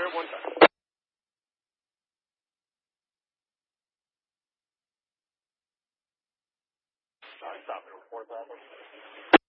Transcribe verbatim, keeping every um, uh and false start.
sir, one time. All right, stop it. Report back.